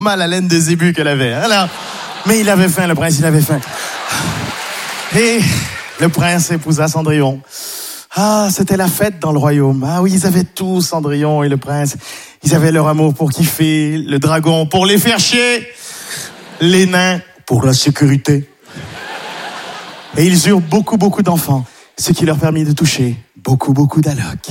mal à laine de zébu qu'elle avait. Alors, mais il avait faim, le prince, il avait faim. Et le prince épousa Cendrillon. Ah, c'était la fête dans le royaume. Ah oui, ils avaient tout, Cendrillon et le prince. Ils avaient leur amour pour kiffer, le dragon pour les faire chier, les nains pour la sécurité. Et ils eurent beaucoup, beaucoup d'enfants, ce qui leur permit de toucher beaucoup, beaucoup d'allocs.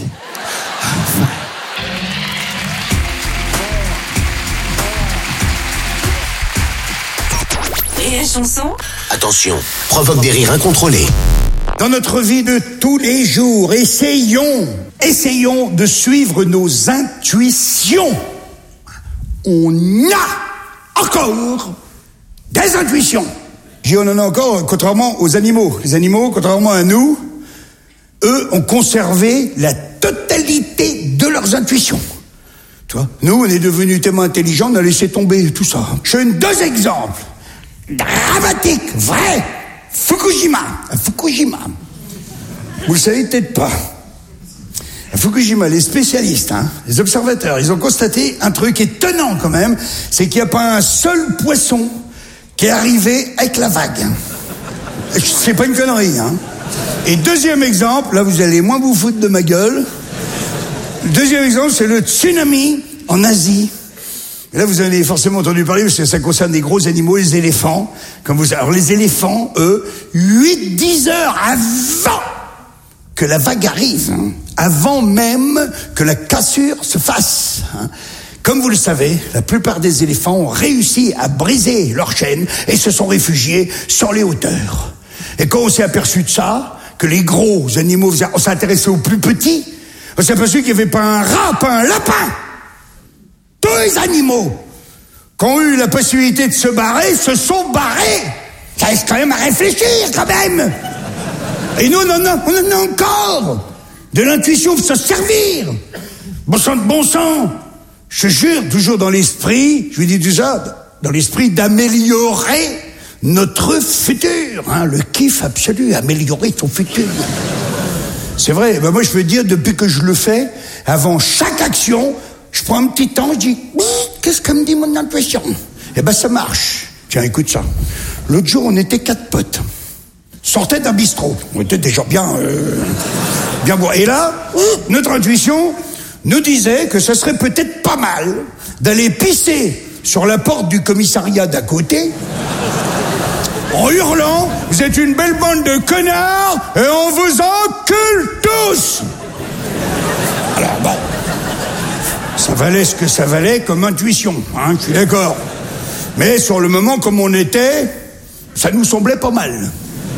Et la chanson ? Attention, provoque des rires incontrôlés. Dans notre vie de tous les jours, essayons de suivre nos intuitions. On a encore des intuitions. Je dis on en a encore, contrairement aux animaux. Les animaux, contrairement à nous, eux ont conservé la totalité de leurs intuitions. Tu vois, nous, on est devenus tellement intelligents, on a laissé tomber tout ça. Je donne 2 exemples. Dramatique, vrai. Fukushima. Vous le savez peut-être pas. À Fukushima, les spécialistes, les observateurs, ils ont constaté un truc étonnant quand même, c'est qu'il n'y a pas un seul poisson qui est arrivé avec la vague. C'est pas une connerie, Et deuxième exemple, là vous allez moins vous foutre de ma gueule. Le deuxième exemple, c'est le tsunami en Asie. Et là, vous en avez forcément entendu parler, parce que ça concerne des gros animaux, les éléphants. Alors, les éléphants, eux, 8-10 heures avant que la vague arrive, avant même que la cassure se fasse. Comme vous le savez, la plupart des éléphants ont réussi à briser leur chaîne et se sont réfugiés sur les hauteurs. Et quand on s'est aperçu de ça, que les gros animaux, on s'est intéressé aux plus petits, on s'est aperçu qu'il n'y avait pas un rat, pas un lapin. Tous les animaux qui ont eu la possibilité de se barrer se sont barrés. Ça laisse quand même à réfléchir, quand même. Et nous, on en a encore. De l'intuition pour se servir. Bon sang. Je jure, toujours dans l'esprit, je lui dis déjà, dans l'esprit d'améliorer notre futur. Le kiff absolu, améliorer ton futur. C'est vrai, moi je peux dire, depuis que je le fais, avant chaque action, je prends un petit temps, je dis, qu'est-ce que me dit mon intuition ? Ça marche. Tiens, écoute ça. L'autre jour, on était 4 potes. Sortait d'un bistrot. On était déjà bien bourrés. Et là, notre intuition nous disait que ce serait peut-être pas mal d'aller pisser sur la porte du commissariat d'à côté, en hurlant, vous êtes une belle bande de connards, et on vous encule tous ! Alors bon. Ça valait ce que ça valait comme intuition, je suis d'accord. Mais sur le moment, comme on était, ça nous semblait pas mal.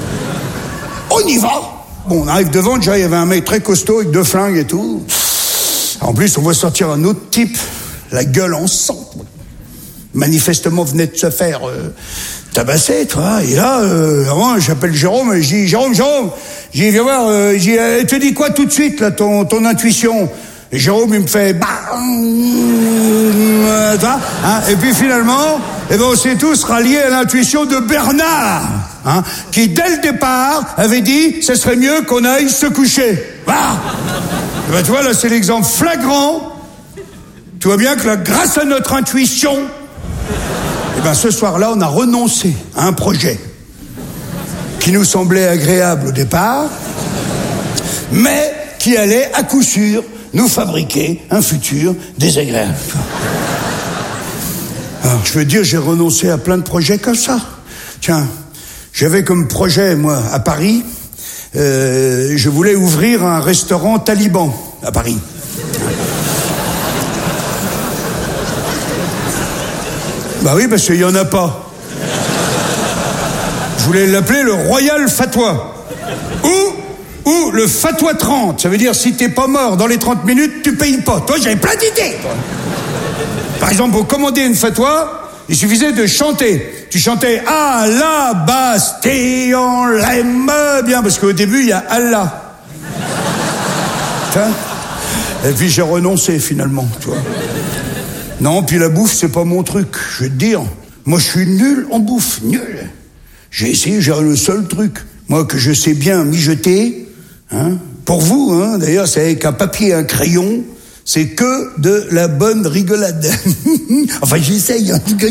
On y va. Bon, on arrive devant, déjà, il y avait un mec très costaud avec 2 flingues et tout. En plus, on voit sortir un autre type, la gueule en sang. Manifestement, venait de se faire tabasser, toi. Et là, j'appelle Jérôme, et je dis, Jérôme, j'ai viens voir, elle te dit quoi tout de suite, là, ton intuition ? Et Jérôme, il me fait et puis finalement, on s'est tous ralliés à l'intuition de Bernard, qui dès le départ avait dit, ce serait mieux qu'on aille se coucher. Tu vois, là, c'est l'exemple flagrant. Tu vois bien que là, grâce à notre intuition, ce soir-là, on a renoncé à un projet qui nous semblait agréable au départ, mais qui allait à coup sûr nous fabriquer un futur désagréable. Alors, je veux dire, j'ai renoncé à plein de projets comme ça. Tiens, j'avais comme projet, moi, à Paris, je voulais ouvrir un restaurant taliban à Paris. Oui, parce qu'il n'y en a pas. Je voulais l'appeler le Royal Fatwa. Ou le Fatwa 30. Ça veut dire, si t'es pas mort dans les 30 minutes, tu payes pas. Toi, j'avais plein d'idées. Par exemple, pour commander une fatwa, il suffisait de chanter. Tu chantais « À la Bastille, on l'aime bien », parce qu'au début, il y a « Allah ». Et puis j'ai renoncé, finalement, tu vois. Non, puis la bouffe, c'est pas mon truc, je vais te dire. Moi, je suis nul en bouffe, nul. J'ai essayé, j'ai le seul truc. Moi, que je sais bien mijoter, pour vous, d'ailleurs, c'est avec un papier et un crayon, C'est que de la bonne rigolade. Enfin, j'essaye, hein.